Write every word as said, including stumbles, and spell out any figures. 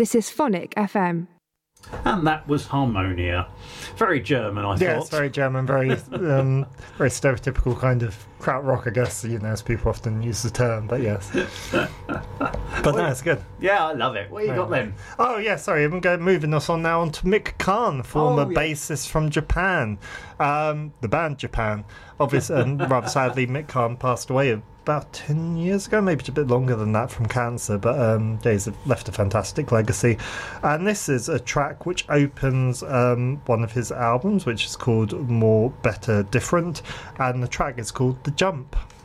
This is Phonic F M. And that was Harmonia. Very German, I yeah, thought. It's very German, very um, very stereotypical kind of krautrock, I guess, you know, as people often use the term, but yes. But no, it's good. Yeah, I love it. What you Yeah. got then? Oh, yeah, sorry, I'm going, moving us on now on to Mick Kahn, former Oh, yeah. bassist from Japan. Um, the band Japan. Obviously, and rather sadly, Mick Kahn passed away about ten years ago, maybe a bit longer than that, from cancer, but um, yeah, he's left a fantastic legacy. And this is a track which opens um, one of his albums, which is called More, Better, Different, and the track is called The Jump.